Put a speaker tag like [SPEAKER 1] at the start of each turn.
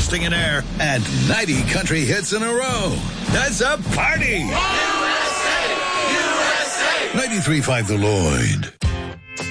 [SPEAKER 1] bursting in air, and 90 country hits in a row. That's a party! USA! USA! 93.5 The Lloyd.